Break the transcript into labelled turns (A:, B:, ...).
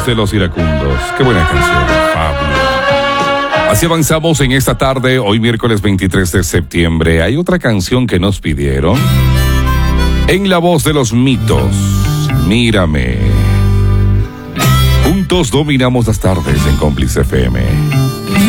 A: De los iracundos. Qué buena canción, Pablo. Así avanzamos en esta tarde, hoy miércoles 23 de septiembre. Hay otra canción que nos pidieron. En la voz de los mitos, Mírame. Juntos dominamos las tardes en Cómplice FM.